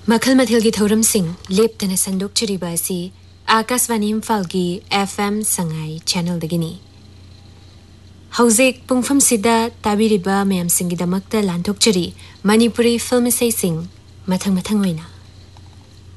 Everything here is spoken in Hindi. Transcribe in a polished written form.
मखल मथिल की थौरम सिंह लेप्तन संदोक चरिबा असी आकाशवाणी इम्फाल की FM संगाई चैनल दगिनी हौजेक पुंगफम सिदा ताबिरिबा मयाम सिंगिदमक्ता लांथोकचरी मणिपुरी फिल्म इसै सिंह मथंग मथंग ओइना